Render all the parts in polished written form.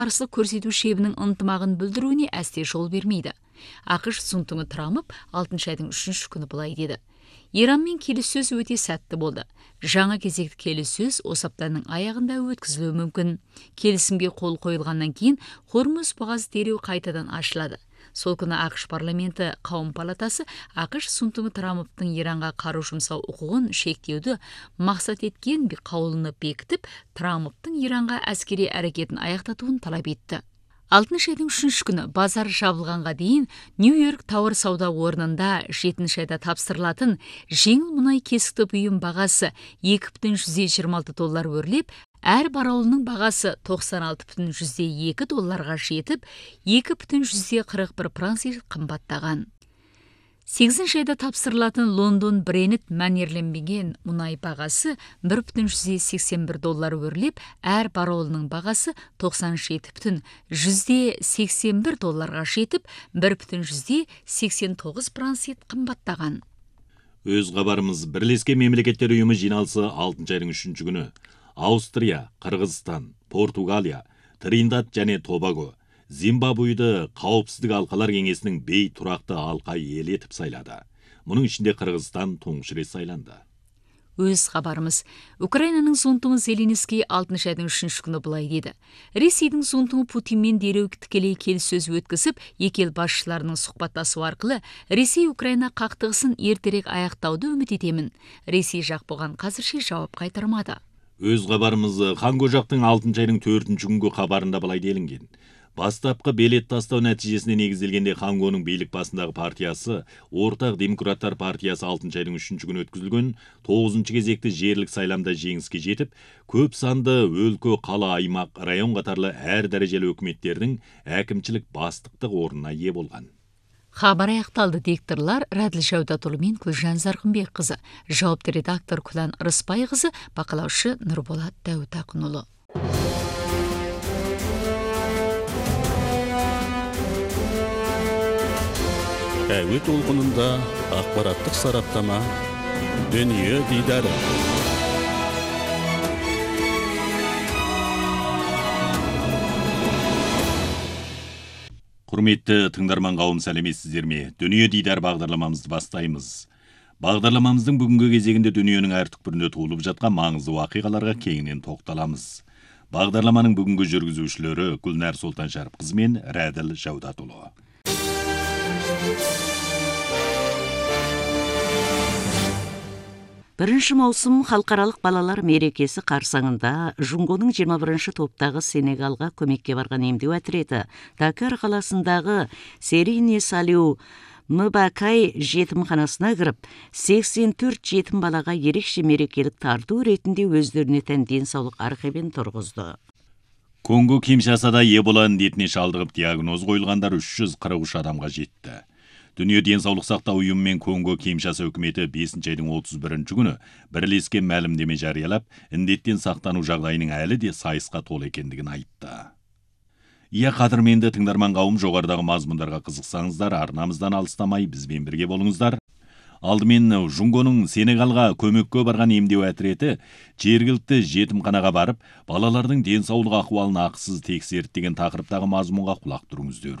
қарсы көрсету шебінің ынтымағын білдіруіне әсте жол бермейді. ақш Цунтуңы Трамп 6 айдың 3 күні былай деді. Иранмен келіссөз өте сәтті болды. Жаңа кезекті келіссөз осы аптаның аяғында өткізілуі мүмкін. Келісімге қол қойылғаннан кейін Хормуз бұғазы дереу қайтадан ашылады. Сол күні ақш парламенті қауым палатасы ақш Цунтуңы Трамптың Иранға қару жұмсау құқығын шектеуді мақсат еткен қаулыны бекітіп, Трамптың Иранға әскери әрекетін аяқтатуын талап етті. 6 айдың 3 күні базар жабылғанға дейін Нью-Йорк Тауэр сауда орнында 7 айда тапсырылатын жеңіл мұнай кесікті бұйым бағасы $2,26 өрлеп, әр баррелінің бағасы $96,2 жетіп, $2,41 қымбаттаған. 8 айда тапсырылатын Лондон Брент мәнерленбеген мұнай бағасы $1,81 өрлеп, әр баррелінің бағасы $97,81 жетіп, $1,89 қымбаттаған. Өз хабарымыз Бірлескен Мемлекеттер Ұйымы жиналысы 6 айдың 3 күні Аустрия, Қырғызстан, Португалия, Триндад және Тобаго, Зимбабведі қауіпсіздік алқалар кеңесінің бей тұрақты алқа ел етіп сайлады. Мұның ішінде Қырғызстан тұңғыш рет сайланды. Өз хабарымыз Украинаның Зонтуңы Зеленский 6 айдың 3 күні былай деді. Ресейдің Зонтуңы Путинмен дереу тікелей келіссөз өткізіп, екі ел басшыларының сұхбаттасу арқылы Ресей Украина қақтығысын ертерек аяқтауды үміт етемін. Ресей жақ бұған қазірше жауап қайтармады. Өз хабарымыз Конго жақтың 6 айдың 4 күнгі хабарында былай делінген. Бастапқы белет тастау нәтижесіне негізделгенде Конгоның билік басындағы партиясы, Ортақ Демократтар партиясы 6 айдың 3 күні өткізілген 9 кезекті жерлік сайламда жеңіске жетіп, көп санды өлкө, қала, аймақ, район қатарлы әр дәрежелі өкіметтердің әкімшілік бастықтық орнына ие болған. Хабар аяқталды. Дикторлар Раділ Жаудатұлы мен Күлжан Зарқынбек қызы, жауапты редактор Күлан Рыспай қызы, бақылаушы Нұрболат Дәуітақынұлы. Әуе толқынында ақпараттық сараптама, дүние дидары. Құрметті тыңдарман қауым, сәлеметсіздер ме? Дүние дидар бағдарламамызды бастаймыз. Бағдарламамыздың бүгінгі кезегінде дүниенің әр түкпірінде толып жатқан маңызды уақиғаларға кеңінен тоқталамыз. Бағдарламаның бүгінгі жүргізушілері Гүлнәр Солтаншәріпқызы мен Раділ Жаудатұлы. Бірінші маусым халықаралық балалар мерекесі қарсаңында Жунгоның 21 топтағы Сенегалға көмекке барған емдеу әтреті Дакар қаласындағы Серине Салиу Мбакай жетімханасына кіріп, 84 жетім балаға ерекше мерекелік тарту ретінде өздеріне тән денсаулық архивін тұрғызды. Конго Киншасада Эбола індетіне шалдығып диагноз қойылғандар 343 адамға жетті. Дүние денсаулық сақтау ұйымы мен Конго Киншаса үкіметі 5 айдың 31 күні бірлескен мәлімдеме жариялап, індеттен сақтану жағдайының әлі де сайысқа толы екендігін айтты. Қадірменді тыңдарман қауым, жоғарыдағы мазмұндарға қызықсаңыздар, арнамыздан алыстамай бізбен бірге болыңыздар. Алдымен Жунгоның Сенегалға көмекке барған емдеу әтреті жергілікті жетімханаға барып, балалардың денсаулық ахуалын ақысыз тексерді деген тақырыптағы мазмұнға құлақ тұрыңыздар.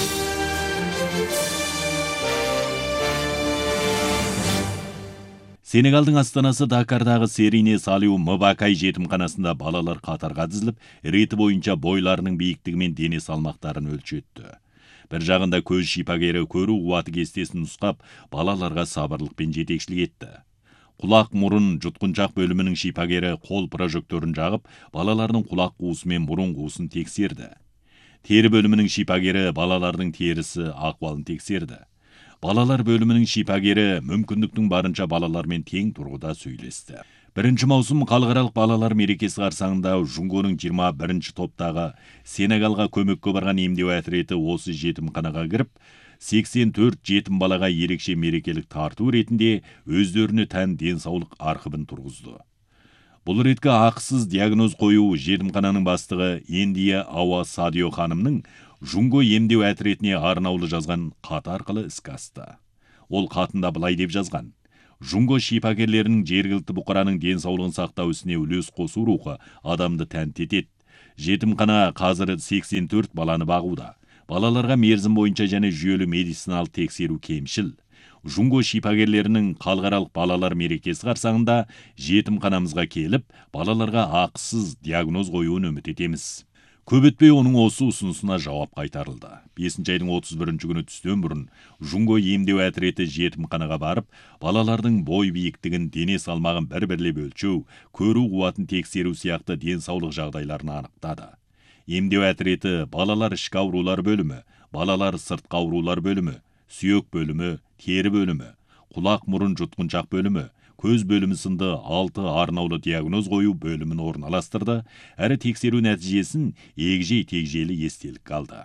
Сенегалдың астанасы Дакардағы Серине Салиу Мбакай жетімханасында балалар қатарға тізіліп, реті бойынша бойларының биіктігі мен дене салмақтарын өлшетті. Бір жағында көз шипагері көру қуаты кестесін нұсқап, балаларға сабырлықпен жетекшілік етті. Құлақ, мұрын, жұтқыншақ бөлімінің шипагері қол прожекторын жағып, балалардың құлақ қуысы мен мұрын қуысын тексерді. Тері бөлімінің шипагері балалардың терісі ахуалын тексерді. Балалар бөлімінің шипагері мүмкіндіктің барынша балалармен тең тұрғыда сөйлесті. 1 маусым халықаралық балалар мерекесі қарсаңында Жунгоның 21 топтағы Сенегалға көмекке барған емдеу әтреті осы жетімханаға кіріп, 84 жетім балаға ерекше мерекелік тарту ретінде өздеріне тән денсаулық архивін тұрғызды. Бұл ретке ақысыз диагноз қою жетімхананың бастығы Индия Ауа Садио ханымның Жунго емдеу әтіретіне арнаулы жазған хат арқылы іске асты. Ол хатында былай деп жазған: Жунго шипагерлерінің жергілікті бұқараның денсаулығын сақтау ісіне үлес қосу рухы адамды тәнті етеді. Жетімхана қазір 84 баланы бағуда. Балаларға мерзім бойынша және жүйелі медициналық тексеру кемшіл. Жунго шипагерлерінің халықаралық балалар мерекесі қарсаңында жетімханамызға келіп, балаларға ақысыз диагноз қоюын үміт етеміз. Көп өтпей оның осы ұсынысына жауап қайтарылды. 5 айдың 31 күні түстен бұрын Жунго емдеу әтіреті жетімханаға барып, балалардың бой биіктігін, дене салмағын бір-бірлеп өлшеу, көру қуатын тексеру сияқты денсаулық жағдайларын анықтады. Емдеу әтіреті балалар ішкі аурулар бөлімі, балалар сыртқы аурулар бөлімі, сүйек бөлімі, тері бөлімі, құлақ мұрын жұтқыншақ бөлімі, көз бөлімі сынды 6 арнаулы диагноз қою бөлімін орналастырды, әрі тексеру нәтижесін егжей-тегжейлі естелік қалды.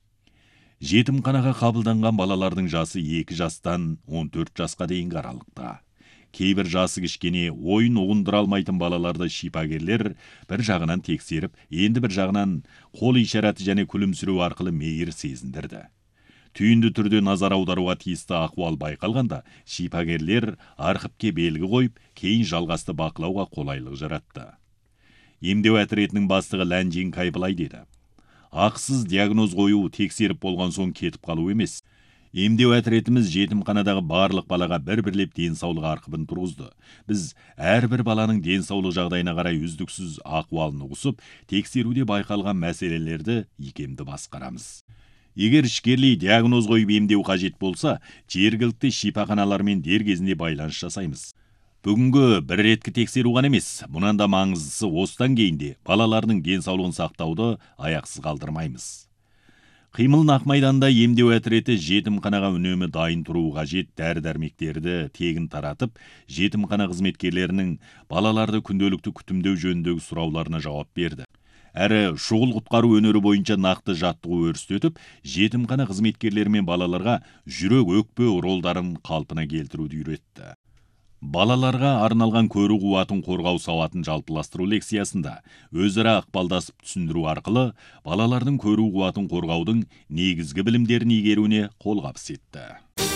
Жетімханаға қабылданған балалардың жасы 2 жастан 14 жасқа дейінгі аралықта. Кейбір жасы кішкене ойын ұғындыра алмайтын балаларды шипагерлер бір жағынан тексеріп, енді бір жағынан қол ишараты және күлімсіреу арқылы мейір сезіндірді. Түйінді түрде назар аударуға тиісті ахуал байқалғанда, шипагерлер архивке белгі қойып, кейін жалғасты бақылауға қолайлық жаратты. Емдеу әтіретінің бастығы Ләнжин Кайбылай деді: ақысыз диагноз қою тексеріп болған соң кетіп қалу емес. Емдеу әтіретіміз жетімханадағы барлық балаға бір-бірлеп денсаулық арқыбын тұрғызды. Біз әрбір баланың денсаулық жағдайына қарай үздіксіз ахуалын ұғысып, тексеруде байқалған мәселелерді икемді басқарамыз. Егер ішкерлей диагноз қойып емдеу қажет болса, жергілікті шипаханалармен дер кезінде байланыс жасаймыз. Бүгінгі бір реткі тексеру ғана емес, мұнан да маңыздысы осыдан кейінде балалардың денсаулығын сақтауды аяқсыз қалдырмаймыз. Қимыл Нақмайданда емдеу әтіреті жетімханаға үнемі дайын тұру қажет дәрі-дәрмектерді тегін таратып, жетімхана қызметкерлерінің балаларды күнделікті күтімдеу жөніндегі сұрауларына жауап берді. Әрі шұғыл құтқару өнері бойынша нақты жаттығу өрістетіп, жетімхана қызметкерлері мен балаларға жүрек өкпе ролдарын қалпына келтіруді үйретті. Балаларға арналған көру қуатын қорғау сауатын жалпыластыру лекциясында өзара ықпалдасып түсіндіру арқылы балалардың көру қуатын қорғаудың негізгі білімдерін игеруіне қолғабыс етті.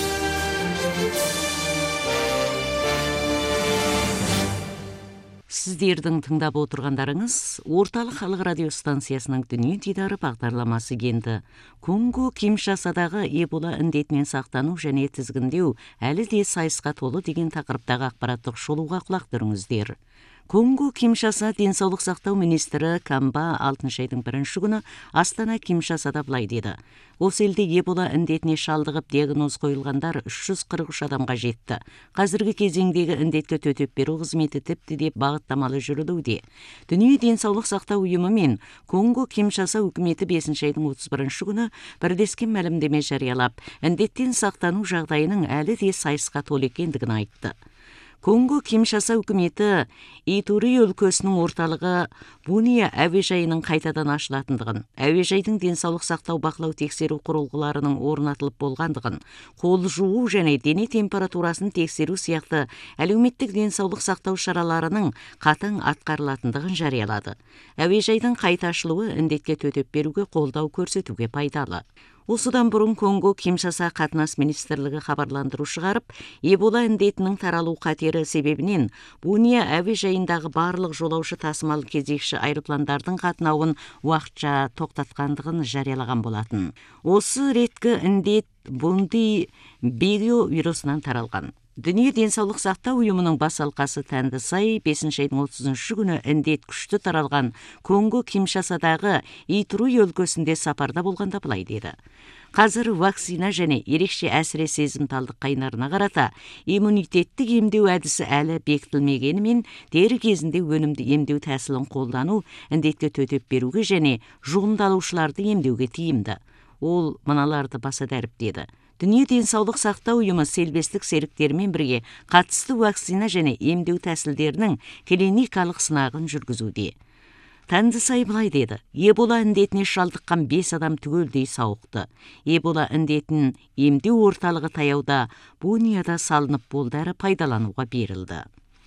Сіздердің тыңдап отырғандарыңыз Орталық халық радио станциясының дүние дидары бағдарламасы енді. Конго Киншасадағы Эбола індетінен сақтану және тізгіндеу әлі де сайысқа толы деген тақырыптағы ақпараттық шолуға құлақ түріңіздер. Конго Киншаса денсаулық сақтау министрі Камба 6 айдың 1 күні Астана Киншасада былай деді: осы елде Эбола індетіне шалдығып диагноз қойылғандар 343 адамға жетті. Қазіргі кезеңдегі індетке төтеп беру қызметі тіпті деп бағыттамалы жүрілуде. Дүние денсаулық сақтау ұйымы мен Конго Киншаса үкіметі 5 айдың 31 күні бірлескен мәлімдеме жариялап, індеттен сақтану жағдайының әлі де сайысқа толы екендігін айтты. Конго Киншаса үкіметі Итури өлкесінің орталығы Буния әуежайының қайтадан ашылатындығын, әуежайдың денсаулық сақтау бақылау тексеру құрылғыларының орнатылып болғандығын, қол жуу және дене температурасын тексеру сияқты әлеуметтік денсаулық сақтау шараларының қатаң атқарылатындығын жариялады. Әуежайдың қайта ашылуы індетке төтеп беруге қолдау көрсетуге пайдалы. Осыдан бұрын Конго Киншаса қатынас министрлігі хабарландыру шығарып, Эбола індетінің таралу қатері себебінен Буния әуежайындағы барлық жолаушы тасымал кезекші аэропландардың қатынауын уақытша тоқтатқандығын жариялаған болатын. Осы реткі індет Бунди Бегио вирусынан таралған. Дүние денсаулық сақтау ұйымының бас алқасы Тәндісай 5 айдың 30 күні індет күшті таралған Конго Киншасадағы Итури өлкесінде сапарда болғанда былай деді: қазір вакцина және ерекше әсіре сезімталдық қайнарына қарата иммунитеттік емдеу әдісі әлі бекітілмегенімен, дер кезінде өнімді емдеу тәсілін қолдану індетке төтеп беруге және жұғымдалушыларды емдеуге тиімді. Ол мыналарды баса дәріптеді: Дүние денсаулық сақтау ұйымы селбестік серіктермен бірге қатысты вакцина және емдеу тәсілдерінің клиникалық сынағын жүргізуде. Тәндісай былай деді: Эбола індетіне шалдыққан 5 адам түгелдей сауықты. Эбола індетін емдеу орталығы таяуда Бунияда салынып болды, әрі пайдалануға берілді.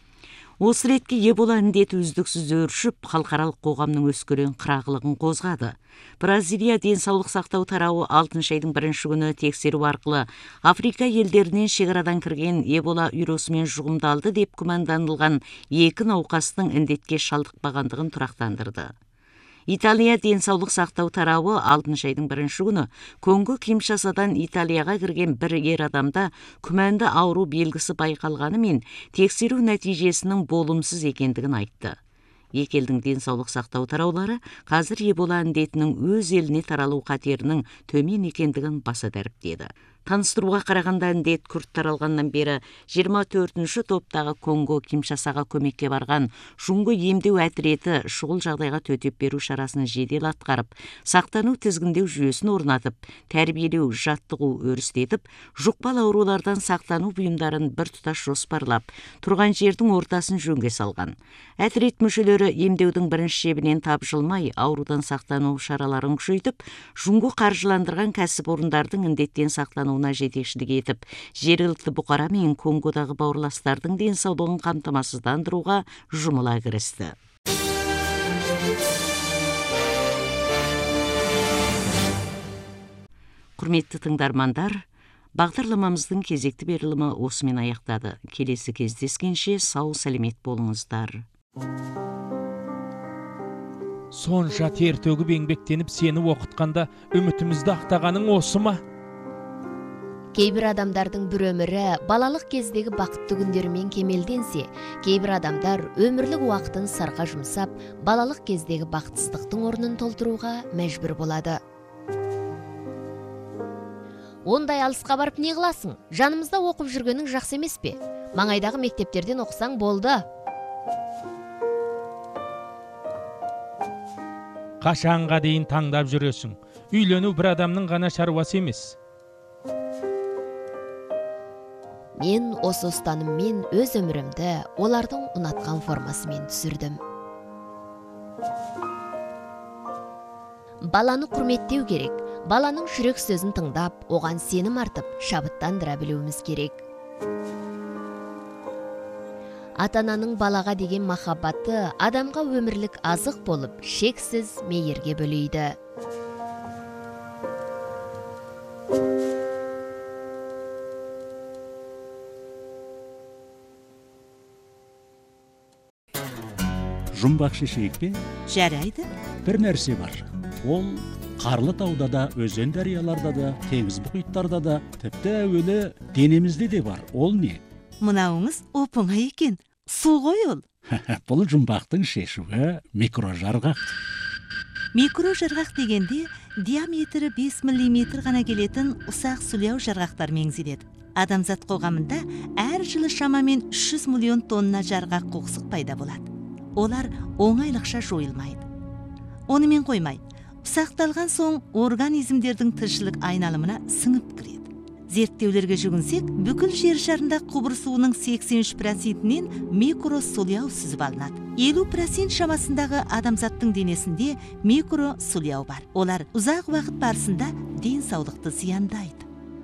Осы ретке Эбола індеті үздіксіз өршіп, халықаралық қоғамның өскелең қырағылығын қозғады. Бразилия денсаулық сақтау тарауы 6 айдың 1 күні тексеру арқылы Африка елдерінен шекарадан кірген Эбола вирусымен жұғымдалды деп күмәнданылған 2 науқастың індетке шалдықпағандығын тұрақтандырды. Италия денсаулық сақтау тарауы 6 айдың 1 күні Конго Киншасадан Италияға кірген бір ер адамда күмәнді ауру белгісі байқалғанымен тексеру нәтижесінің болымсыз екендігін айтты. Екі елдің денсаулық сақтау тараулары қазір Эбола індетінің өз еліне таралу қатерінің төмен екендігін баса дәріптеді. Таныстыруға қарағанда індет күрт таралғаннан бері 24-ші топтағы Конго Киншасаға көмекке барған жұңғы емдеу әтіреті шұғыл жағдайға төтеп беру шарасын жедел атқарып, сақтану тізгіндеу жүйесін орнатып, тәрбиелеу, жаттығу өрістетіп, жұқпалы аурулардан сақтану бұйымдарын біртұтас жоспарлап, тұрған жердің ортасын жөнге салған. Әтірет мүшелері емдеудің бірінші шебінен тапжылмай, аурудан сақтану шараларын күшейтіп, жұңғы қаржыландырған кәсіпорындардың індеттен сақтануына жетекшілік етіп, жергілікті бұқара мен Конгодағы бауырластардың денсаулығын қамтамасыздандыруға жұмыла кірісті. Құрметті тыңдармандар, бағдарламамыздың кезекті берілімі осымен аяқтады. Келесі кездескенше сау сәлемет болыңыздар. Сонша тер төгіп еңбектеніп сені оқытқанда үмітімізді ақтағаның осы ма? Кейбір адамдардың бір өмірі балалық кездегі бақытты күндерімен кемелденсе, кейбір адамдар өмірлік уақытын сарға жұмсап, балалық кездегі бақытсыздықтың орнын толтыруға мәжбүр болады. Ондай алысқа барып не қыласың? Жанымызда оқып жүргенің жақсы емес пе? Маңайдағы мектептерден оқысаң болды. Қашанға дейін таңдап жүресің? Үйлену бір адамның ғана шаруасы емес. Мен осы ұстаныммен өз өмірімді олардың ұнатқан формасымен түсірдім. Баланы құрметтеу керек. Баланың жүрек сөзін тыңдап, оған сенім артып, шабыттандыра білуіміз керек. Ата-ананың балаға деген махаббаты адамға өмірлік азық болып, шексіз мейірге бөлейді. Жұмбақ шешейік пе? Жарайды. Бір нәрсе бар. Ол қарлы тауда да, өзен дарияларда да, теңіз мұхиттарда да, тіпті әуелі денемізде де бар. Ол не? Мынауыңыз оп-оңай екен. Су ғой ол. Бұл жұмбақтың шешуі микрожарғақ. Микрожарғақ дегенде диаметрі 5 мм ғана келетін ұсақ сүлеу жарғақтар меңзеледі. Адамзат қоғамында әр жылы шамамен 300 миллион тонна жарғақ қоқсық пайда болады. Олар оңайлықша жойылмайды. Онымен қоймай, ұсақталған соң организмдердің тіршілік айналымына сіңіп кіреді. Зерттеулерге жүгінсек, бүкіл жер шарында құбыр суының 83%-нен микросуляу сүзіп алынады. 50% шамасындағы адамзаттың денесінде микросуляу бар. Олар ұзақ уақыт барысында денсаулықты зияндайды.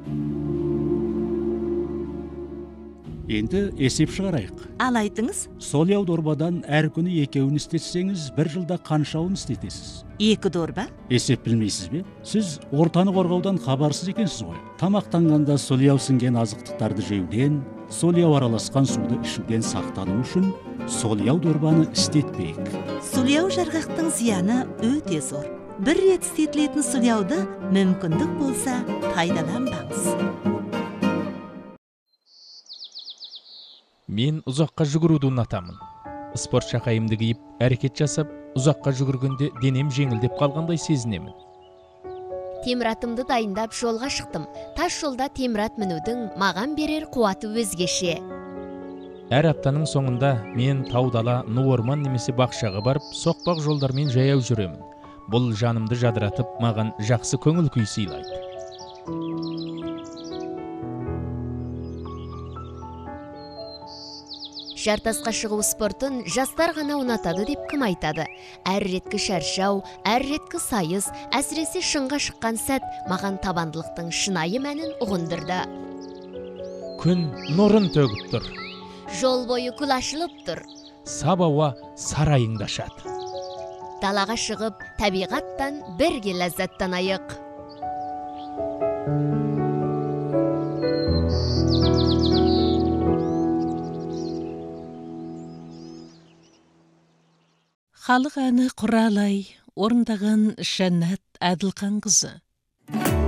Енді есеп шығарайық. Ал айтыңыз? Солияу дорбадан әр күні екеуін істетсеңіз, бір жылда қаншауын істетесіз? 2 дорба? Есеп білмейсіз бе? Сіз ортаны қорғаудан хабарсыз екенсіз ғой. Тамақтанғанда солияу сіңген азықтықтарды жеуден, солияу араласқан суды ішуден сақтану үшін солияу дорбаны істетпейік. Солияу жарғақтың зияны өте зор. Бір рет істетілетін солияуды мүмкіндік болса пайдаланбаңыз. Мен ұзаққа жүгіруді ұнатамын. Спорт шақайымды киіп, әрекет жасап, ұзаққа жүгіргенде денем жеңілдеп қалғандай сезінемін. Теміратымды дайындап жолға шықтым. Тас жолда темірат мінудің маған берер қуаты өзгеше. Әр аптаның соңында мен таудала, ну орман немесе бақшаға барып, соқпақ жолдармен жаяу жүремін. Бұл жанымды жадыратып, маған жақсы көңіл күй сыйлайды. Жартасқа шығу спортын жастар ғана ұнатады деп кім айтады? Әр реткі шаршау, әр реткі сайыс, әсіресе шыңға шыққан сәт маған табандылықтың шынайы мәнін ұғындырды. Күн нұрын төгіп тұр. Жол бойы күл ашылып тұр. Сабауа сарайыңда шат. Далаға шығып, табиғаттан бірге ләззаттанайық. Халық әні құралай, орындаған Жаннат Әділқанқызы.